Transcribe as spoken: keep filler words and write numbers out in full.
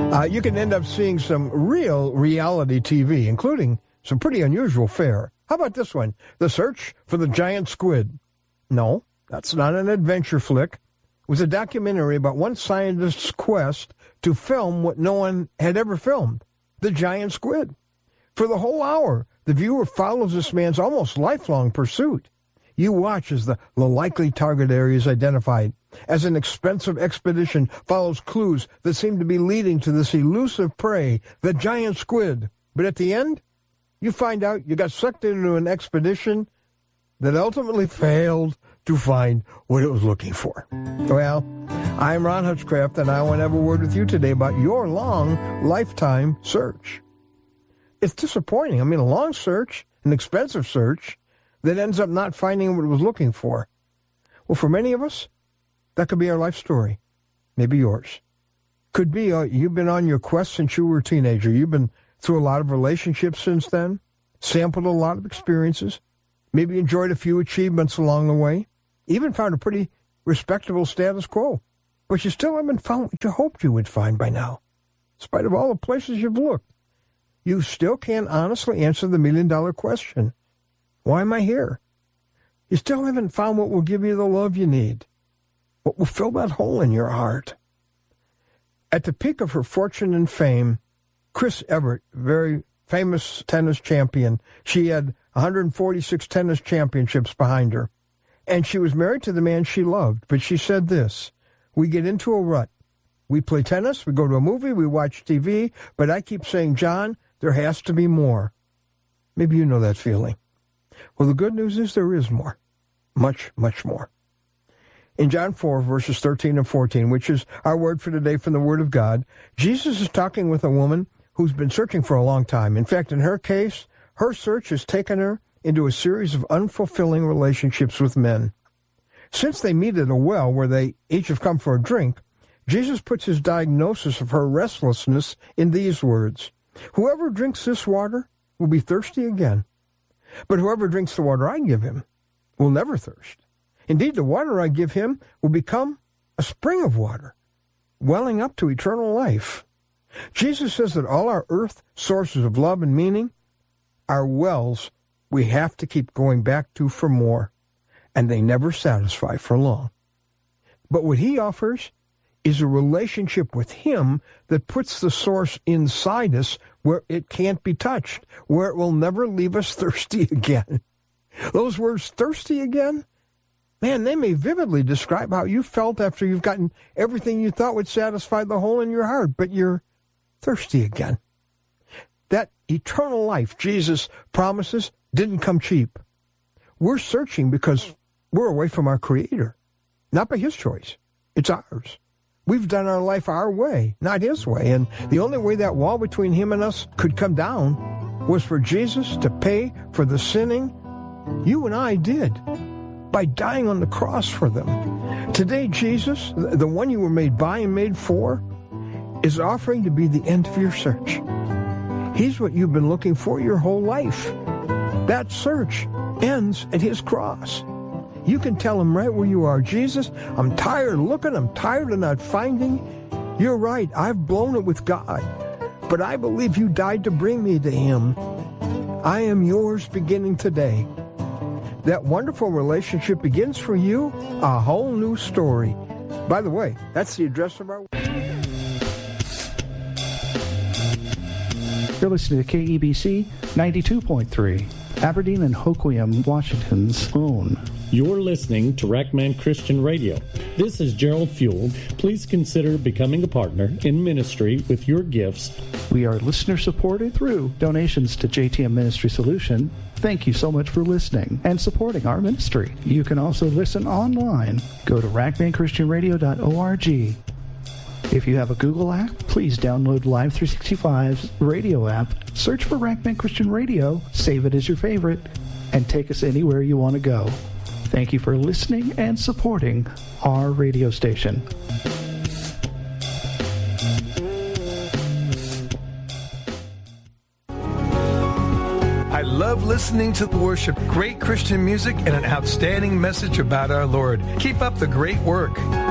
Uh, you can end up seeing some real reality T V, including some pretty unusual fare. How about this one? The Search for the Giant Squid. No, that's not an adventure flick. It was a documentary about one scientist's quest to film what no one had ever filmed, the giant squid. For the whole hour, the viewer follows this man's almost lifelong pursuit. You watch as the, the likely target area is identified, as an expensive expedition follows clues that seem to be leading to this elusive prey, the giant squid. But at the end, you find out you got sucked into an expedition that ultimately failed to find what it was looking for. Well, I'm Ron Hutchcraft, and I want to have a word with you today about your long lifetime search. It's disappointing. I mean, a long search, an expensive search, that ends up not finding what it was looking for. Well, for many of us, that could be our life story. Maybe yours. Could be uh, you've been on your quest since you were a teenager. You've been through a lot of relationships since then, sampled a lot of experiences, maybe enjoyed a few achievements along the way, even found a pretty respectable status quo. But you still haven't found what you hoped you would find by now. In spite of all the places you've looked, you still can't honestly answer the million-dollar question. Why am I here? You still haven't found what will give you the love you need, what will fill that hole in your heart. At the peak of her fortune and fame, Chris Evert, very famous tennis champion, she had one hundred forty-six tennis championships behind her, and she was married to the man she loved. But she said this: we get into a rut. We play tennis, we go to a movie, we watch T V, but I keep saying, John, there has to be more. Maybe you know that feeling. Well, the good news is there is more. Much, much more. In John four, verses thirteen and fourteen, which is our word for today from the Word of God, Jesus is talking with a woman who's been searching for a long time. In fact, in her case, her search has taken her into a series of unfulfilling relationships with men. Since they meet at a well where they each have come for a drink, Jesus puts his diagnosis of her restlessness in these words: whoever drinks this water will be thirsty again. But whoever drinks the water I give him will never thirst. Indeed, the water I give him will become a spring of water, welling up to eternal life. Jesus says that all our earth sources of love and meaning are wells we have to keep going back to for more, and they never satisfy for long. But what he offers is a relationship with him that puts the source inside us where it can't be touched, where it will never leave us thirsty again. Those words, thirsty again, man, they may vividly describe how you felt after you've gotten everything you thought would satisfy the hole in your heart, but you're thirsty again. That eternal life Jesus promises didn't come cheap. We're searching because we're away from our Creator, not by his choice. It's ours. We've done our life our way, not his way. And the only way that wall between him and us could come down was for Jesus to pay for the sinning you and I did by dying on the cross for them. Today, Jesus, the one you were made by and made for, is offering to be the end of your search. He's what you've been looking for your whole life. That search ends at his cross. You can tell him right where you are, Jesus, I'm tired of looking, I'm tired of not finding. You're right, I've blown it with God, but I believe you died to bring me to him. I am yours beginning today. That wonderful relationship begins for you a whole new story. By the way, that's the address of our... You're listening to K E B C ninety-two point three, Aberdeen and Hoquiam, Washington's own. You're listening to Rackman Christian Radio. This is Gerald Fuel. Please consider becoming a partner in ministry with your gifts. We are listener-supported through donations to J T M Ministry Solution. Thank you so much for listening and supporting our ministry. You can also listen online. Go to rackman christian radio dot org. If you have a Google app, please download Live three sixty-five's radio app, search for Rackman Christian Radio, save it as your favorite, and take us anywhere you want to go. Thank you for listening and supporting our radio station. I love listening to the worship, great Christian music, and an outstanding message about our Lord. Keep up the great work.